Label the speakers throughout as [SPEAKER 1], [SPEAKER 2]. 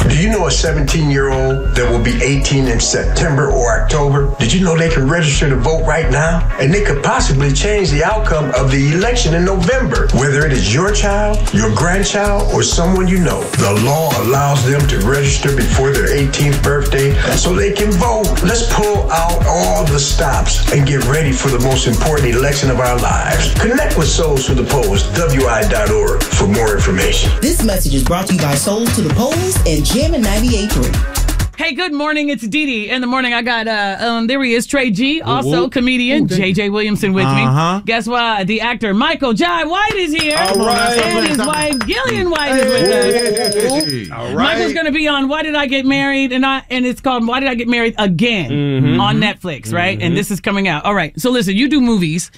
[SPEAKER 1] Do you know a 17-year-old that will be 18 in September or October? Did you know they can register to vote right now? And they could possibly change the outcome of the election in November. Whether it is your child, your grandchild, or someone you know, the law allows them to register before their 18th birthday so they can vote. Let's pull out all the stops and get ready for the most important election of our lives. Connect with Souls to the Polls, WI.org, for more information.
[SPEAKER 2] This message is brought to you by Souls to the Polls and Jammin' 98.3.
[SPEAKER 3] Hey, good morning. It's Dee Dee. In the morning, I got, there he is, Trey G, also comedian, J.J. Williamson with me. Guess what? The actor Michael Jai White is here.
[SPEAKER 4] All right.
[SPEAKER 3] And his wife, Gillian White, is with us.
[SPEAKER 4] All right.
[SPEAKER 3] Michael's going to be on Why Did I Get Married? And it's called Why Did I Get Married Again on Netflix, right? And this is coming out. All right. So listen, you do movies.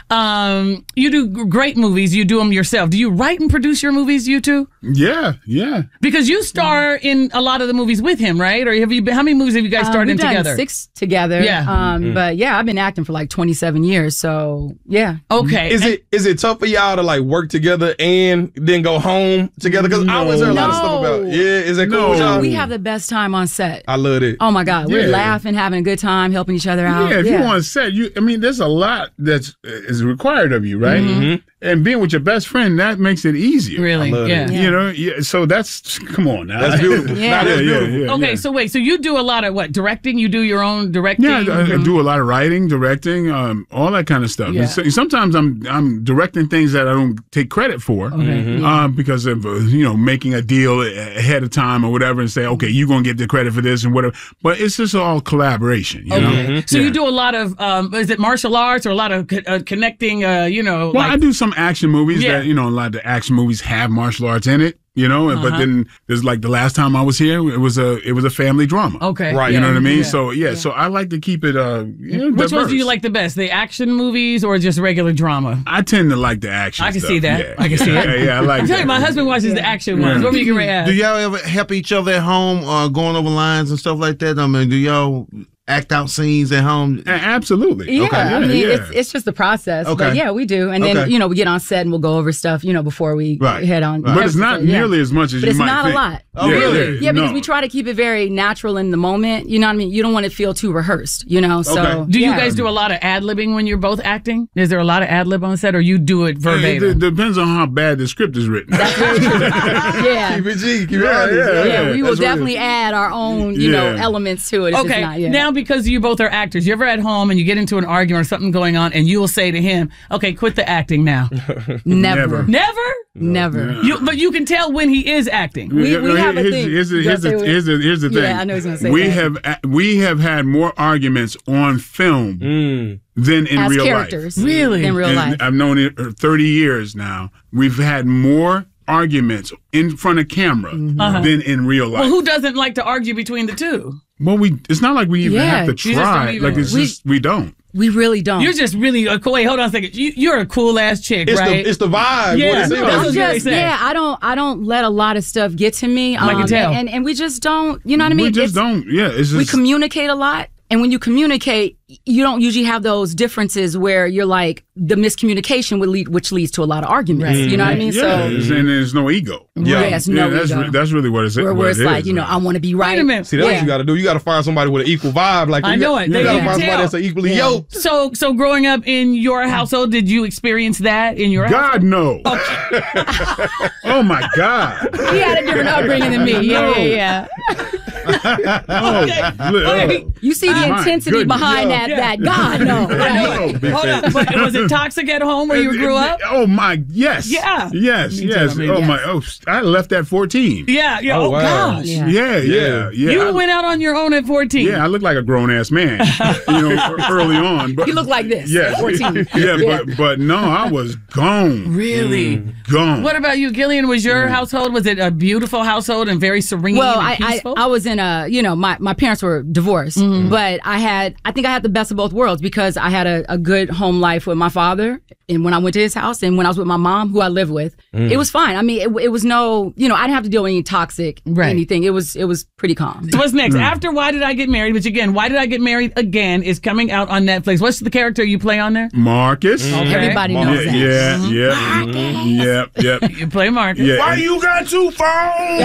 [SPEAKER 3] You do great movies. You do them yourself. Do you write and produce your movies, you two?
[SPEAKER 5] Yeah.
[SPEAKER 3] Because you star in a lot of the movies with him, right? Or have you been? How many movies have you guys starred in together?
[SPEAKER 6] We've done 6 together.
[SPEAKER 3] Yeah.
[SPEAKER 6] But yeah, I've been acting for like 27 years. So yeah.
[SPEAKER 3] Okay.
[SPEAKER 4] Is it tough for y'all to like work together and then go home together? Because I always heard a lot of stuff about. Yeah. Is that cool with y'all?
[SPEAKER 6] We have the best time on set.
[SPEAKER 4] I love it.
[SPEAKER 6] Oh my God, we're laughing, having a good time, helping each other out.
[SPEAKER 5] Yeah, if you on set, there's a lot that is required of you, right? And being with your best friend, that makes it easier.
[SPEAKER 3] Really? Yeah.
[SPEAKER 5] You know, so that's, come on now.
[SPEAKER 4] That's beautiful.
[SPEAKER 6] Yeah.
[SPEAKER 4] That's beautiful.
[SPEAKER 3] Okay, so wait, so you do a lot of what? Directing? You do your own directing?
[SPEAKER 5] Yeah, I do a lot of writing, directing, all that kind of stuff.
[SPEAKER 3] Yeah.
[SPEAKER 5] And so, sometimes I'm directing things that I don't take credit for because of making a deal ahead of time or whatever, and say, okay, you're gonna get the credit for this and whatever. But it's just all collaboration. You know?
[SPEAKER 3] So you do a lot of is it martial arts or a lot of connecting?
[SPEAKER 5] Well, I do some action movies that a lot of the action movies have martial arts in it. But then there's like the last time I was here, it was a family drama.
[SPEAKER 3] Okay.
[SPEAKER 4] Right.
[SPEAKER 5] You know what I mean?
[SPEAKER 3] Yeah.
[SPEAKER 5] So I like to keep it
[SPEAKER 3] Which ones do you like the best? The action movies or just regular drama?
[SPEAKER 5] I tend to like the action
[SPEAKER 3] I can
[SPEAKER 5] stuff.
[SPEAKER 3] see that.
[SPEAKER 5] Yeah.
[SPEAKER 3] I can see it.
[SPEAKER 5] Yeah, I like
[SPEAKER 3] I'm telling you, my husband watches the action ones. What were you going to ask?
[SPEAKER 7] Do y'all ever help each other at home going over lines and stuff like that? I mean, do y'all act out scenes at home?
[SPEAKER 5] Absolutely.
[SPEAKER 6] Yeah,
[SPEAKER 5] Okay.
[SPEAKER 6] I mean, it's just the process.
[SPEAKER 7] Okay.
[SPEAKER 6] But yeah, we do. And then, we get on set and we'll go over stuff, before we head on.
[SPEAKER 5] But it's not nearly as much as
[SPEAKER 6] but
[SPEAKER 5] you
[SPEAKER 6] it's
[SPEAKER 5] might
[SPEAKER 6] not
[SPEAKER 5] think.
[SPEAKER 6] a lot.
[SPEAKER 7] Oh, really?
[SPEAKER 6] Yeah, because we try to keep it very natural in the moment. You know what I mean? You don't want to feel too rehearsed, So
[SPEAKER 3] do you guys do a lot of ad-libbing when you're both acting? Is there a lot of ad-lib on set or you do it verbatim?
[SPEAKER 5] It depends on how bad the script is written.
[SPEAKER 6] That's very true. Yeah.
[SPEAKER 4] Keep it G. Keep it honest.
[SPEAKER 6] Yeah, we will
[SPEAKER 4] That's
[SPEAKER 6] definitely add our own, elements to it. If
[SPEAKER 3] Okay,
[SPEAKER 6] it's not,
[SPEAKER 3] now because you both are actors, you ever at home and you get into an argument or something going on and you will say to him, okay, quit the acting now.
[SPEAKER 6] Never.
[SPEAKER 3] But you can tell when he is acting.
[SPEAKER 6] We have a thing.
[SPEAKER 5] Here's the thing.
[SPEAKER 6] Yeah, I know he's going to say that.
[SPEAKER 5] We have had more arguments on film than in
[SPEAKER 6] As
[SPEAKER 5] real
[SPEAKER 6] characters.
[SPEAKER 5] life.
[SPEAKER 3] Really?
[SPEAKER 6] In real
[SPEAKER 5] And
[SPEAKER 6] life.
[SPEAKER 5] I've known it 30 years now. We've had more arguments in front of camera than in real life.
[SPEAKER 3] Well, who doesn't like to argue between the two?
[SPEAKER 5] Well, it's not like we even have to
[SPEAKER 3] you just don't
[SPEAKER 5] try.
[SPEAKER 3] even-
[SPEAKER 5] Like we don't.
[SPEAKER 6] We really don't.
[SPEAKER 3] You're just really cool. Wait, hold on a second. You're a cool ass chick,
[SPEAKER 4] It's
[SPEAKER 3] right?
[SPEAKER 4] the vibe.
[SPEAKER 3] Yeah.
[SPEAKER 4] What it seems
[SPEAKER 3] That's
[SPEAKER 4] like.
[SPEAKER 3] what you really say.
[SPEAKER 6] I don't let a lot of stuff get to me.
[SPEAKER 3] I can tell.
[SPEAKER 6] And we just don't, you know what I mean?
[SPEAKER 5] We just don't. Yeah, it's just
[SPEAKER 6] We communicate a lot. And when you communicate, you don't usually have those differences where you're like, the miscommunication which leads to a lot of arguments. You know what I mean?
[SPEAKER 5] Yeah, and there's no ego.
[SPEAKER 6] Yes, no ego.
[SPEAKER 5] That's really what it's.
[SPEAKER 6] Where it's like, I want to be right.
[SPEAKER 3] Wait a minute.
[SPEAKER 4] See, that's what you got to do. You got to find somebody with an equal vibe. Like
[SPEAKER 3] I know it.
[SPEAKER 4] You
[SPEAKER 3] They
[SPEAKER 4] got to
[SPEAKER 3] can
[SPEAKER 4] find somebody
[SPEAKER 3] tell.
[SPEAKER 4] that's equally yoked.
[SPEAKER 3] So growing up in your household, did you experience that in your household?
[SPEAKER 5] God, no. Oh, my God.
[SPEAKER 6] He had a different upbringing than me. Yeah.
[SPEAKER 3] Okay.
[SPEAKER 6] You see the
[SPEAKER 5] My
[SPEAKER 6] intensity
[SPEAKER 5] goodness.
[SPEAKER 6] behind that. God, no. Right?
[SPEAKER 3] Hold on. But was it toxic at home where you grew up?
[SPEAKER 5] Oh my, yes.
[SPEAKER 3] Yeah.
[SPEAKER 5] Yes.
[SPEAKER 3] Me too, I mean,
[SPEAKER 5] I left at 14.
[SPEAKER 3] Yeah.
[SPEAKER 4] Oh,
[SPEAKER 3] Oh,
[SPEAKER 4] wow.
[SPEAKER 3] gosh.
[SPEAKER 6] Yeah.
[SPEAKER 5] Yeah.
[SPEAKER 3] You went out on your own at 14.
[SPEAKER 5] Yeah, I look like a grown ass man, early on. But
[SPEAKER 6] You look like this.
[SPEAKER 5] yes,
[SPEAKER 6] 14.
[SPEAKER 5] but no, I was gone.
[SPEAKER 3] Really?
[SPEAKER 5] Gone.
[SPEAKER 3] What about you, Gillian? Was your household, was it a beautiful household and very serene
[SPEAKER 6] Well,
[SPEAKER 3] and peaceful?
[SPEAKER 6] I was in my parents were divorced, But I think I had the best of both worlds because I had a good home life with my father, and when I went to his house, and when I was with my mom, who I live with, it was fine. I mean, it was no, I didn't have to deal with any toxic anything. It was pretty calm.
[SPEAKER 3] So what's next? After Why Did I Get Married? Which again, Why Did I Get Married Again is coming out on Netflix. What's the character you play on there?
[SPEAKER 5] Marcus.
[SPEAKER 3] Okay.
[SPEAKER 6] Everybody knows that.
[SPEAKER 5] Yep.
[SPEAKER 3] You play Marcus.
[SPEAKER 5] Yeah.
[SPEAKER 7] Why you got 2 phones?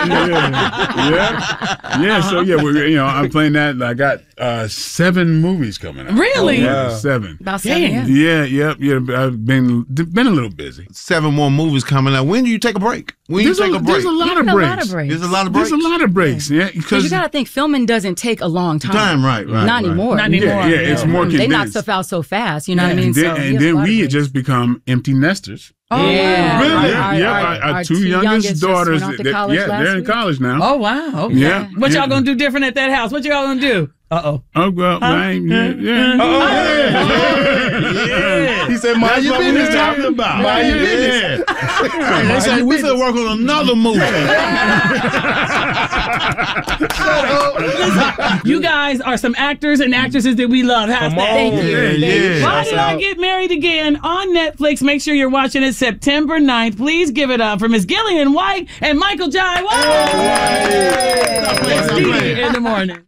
[SPEAKER 5] So I'm playing that. I got 7 movies coming out.
[SPEAKER 3] Really?
[SPEAKER 5] Yeah, 7.
[SPEAKER 6] About 7 years.
[SPEAKER 5] Yeah. I've been a little busy.
[SPEAKER 7] 7 more movies coming out. When do you take a break?
[SPEAKER 5] There's a lot of breaks.
[SPEAKER 7] There's a lot of breaks.
[SPEAKER 5] There's a lot of breaks. Yeah,
[SPEAKER 6] because you got to think filming doesn't take a long time.
[SPEAKER 7] Right.
[SPEAKER 6] Not anymore.
[SPEAKER 3] Not anymore.
[SPEAKER 5] Yeah, it's more condensed.
[SPEAKER 6] They knock stuff out so fast. You know what I mean?
[SPEAKER 5] And then we had just become empty nesters.
[SPEAKER 6] Oh, yeah.
[SPEAKER 5] Really? Our 2 youngest daughters. They're in college now.
[SPEAKER 3] Oh, wow. Okay.
[SPEAKER 5] Yeah.
[SPEAKER 3] What y'all gonna do different at that house? What y'all gonna do?
[SPEAKER 5] Oh, well,
[SPEAKER 4] He said, mind your business.
[SPEAKER 7] talking about.
[SPEAKER 4] Mind your business.
[SPEAKER 7] They said we should work on another movie.
[SPEAKER 3] You guys are some actors and actresses that we love. How's that?
[SPEAKER 6] Thank you.
[SPEAKER 7] Yeah.
[SPEAKER 3] Why Did I Get Married Again on Netflix? Make sure you're watching it September 9th. Please give it up for Miss Gillian White and Michael Jai White. It's DD in the morning.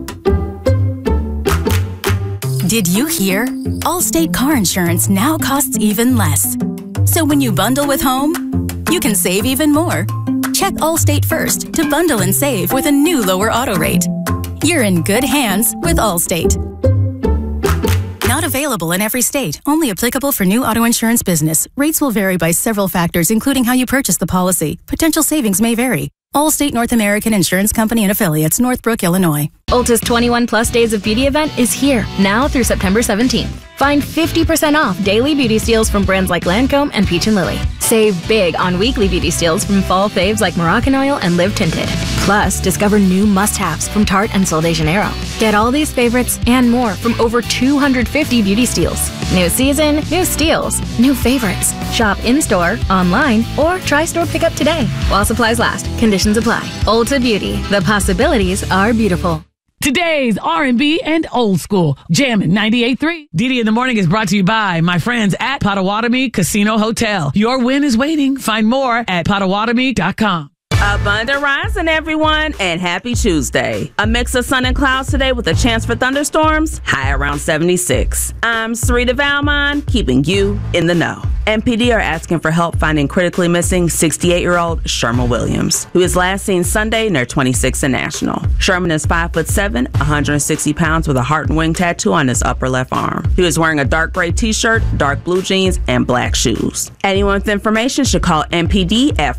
[SPEAKER 8] Did you hear? Allstate car insurance now costs even less. So when you bundle with home, you can save even more. Check Allstate first to bundle and save with a new lower auto rate. You're in good hands with Allstate. Not available in every state. Only applicable for new auto insurance business. Rates will vary by several factors, including how you purchase the policy. Potential savings may vary. Allstate North American Insurance Company and Affiliates, Northbrook, Illinois.
[SPEAKER 9] Ulta's 21 Plus Days of Beauty event is here, now through September 17th. Find 50% off daily beauty steals from brands like Lancome and Peach & Lily. Save big on weekly beauty steals from fall faves like Moroccan and Live Tinted. Plus, discover new must-haves from Tarte and Sol de Janeiro. Get all these favorites and more from over 250 beauty steals. New season, new steals, new favorites. Shop in-store, online, or try store pickup today. While supplies last, conditions apply. Ulta Beauty, the possibilities are beautiful.
[SPEAKER 3] Today's R&B and old school. Jammin' 98.3. DD in the Morning is brought to you by my friends at Potawatomi Casino Hotel. Your win is waiting. Find more at Potawatomi.com.
[SPEAKER 10] Abundant rising, everyone, and happy Tuesday. A mix of sun and clouds today with a chance for thunderstorms, high around 76. I'm Sarita Valmon, keeping you in the know. MPD are asking for help finding critically missing 68-year-old Sherman Williams, who is last seen Sunday near 26th and National. Sherman is 5'7", 160 pounds with a heart and wing tattoo on his upper left arm. He was wearing a dark gray t-shirt, dark blue jeans, and black shoes. Anyone with information should call MPD at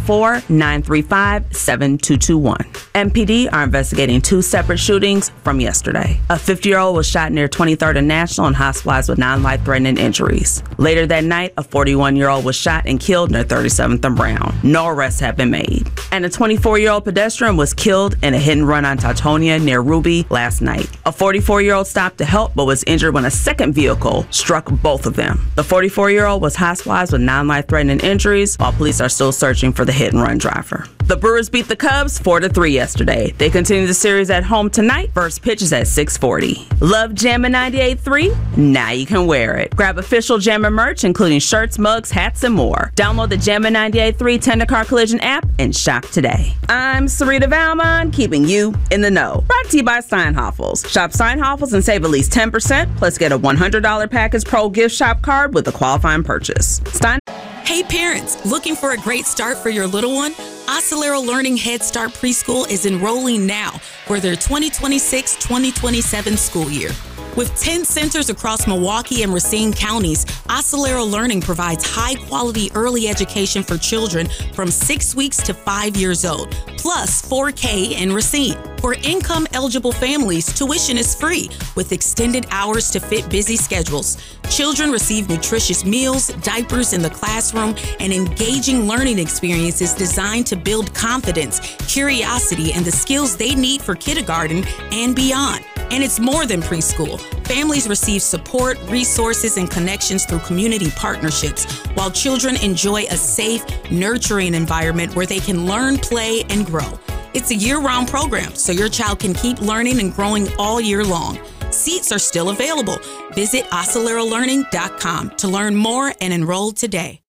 [SPEAKER 10] 414-935-7221. MPD are investigating 2 separate shootings from yesterday. A 50-year-old was shot near 23rd and National and hospitalized with non-life-threatening injuries. Later that night, a 41-year-old was shot and killed near 37th and Brown. No arrests have been made. And a 24-year-old pedestrian was killed in a hit and run on Teutonia near Ruby last night. A 44-year-old stopped to help but was injured when a second vehicle struck both of them. The 44-year-old was hospitalized with non-life-threatening injuries while police are still searching for the hit and run driver. The Brewers beat the Cubs 4-3 yesterday. They continue the series at home tonight. First pitch is at 6:40. Love Jammin' 98.3? Now you can wear it. Grab official Jammin' merch, including shirts, mugs, hats, and more. Download the Jammin' 98.3 Tender Car Collision app and shop today. I'm Sarita Valmon, keeping you in the know. Brought to you by Steinhoffels. Shop Steinhoffels and save at least 10%, plus get a $100 Package Pro gift shop card with a qualifying purchase.
[SPEAKER 11] Hey parents, looking for a great start for your little one? Acelero Learning Head Start Preschool is enrolling now for their 2026-2027 school year. With 10 centers across Milwaukee and Racine counties, Acelero Learning provides high-quality early education for children from 6 weeks to 5 years old, plus 4K in Racine. For income-eligible families, tuition is free with extended hours to fit busy schedules. Children receive nutritious meals, diapers in the classroom, and engaging learning experiences designed to build confidence, curiosity, and the skills they need for kindergarten and beyond. And it's more than preschool. Families receive support, resources, and connections through community partnerships, while children enjoy a safe, nurturing environment where they can learn, play, and grow. It's a year-round program, so your child can keep learning and growing all year long. Seats are still available. Visit aceleralearning.com to learn more and enroll today.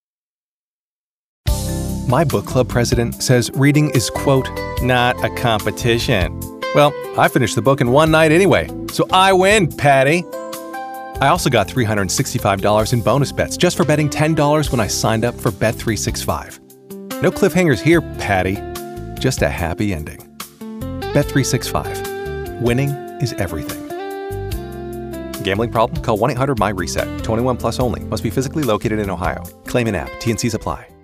[SPEAKER 12] My book club president says reading is, quote, not a competition. Well, I finished the book in one night anyway, so I win, Patty. I also got $365 in bonus bets just for betting $10 when I signed up for Bet365. No cliffhangers here, Patty. Just a happy ending. Bet365. Winning is everything. Gambling problem? Call 1-800-MY-RESET. 21 plus only. Must be physically located in Ohio. Claim in app. T&Cs apply.